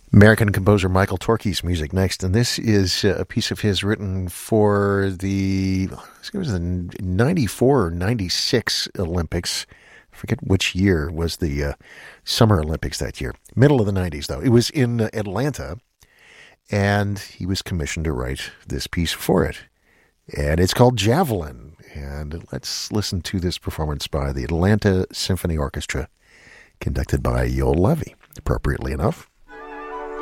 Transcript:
American composer Michael Torke's music next, and this is a piece of his written for I think it was the 94 or 96 Olympics. I forget which year was the Summer Olympics that year. Middle of the 90s, though. It was in Atlanta, and he was commissioned to write this piece for it. And it's called Javelin. And let's listen to this performance by the Atlanta Symphony Orchestra, conducted by Yoel Levy, appropriately enough.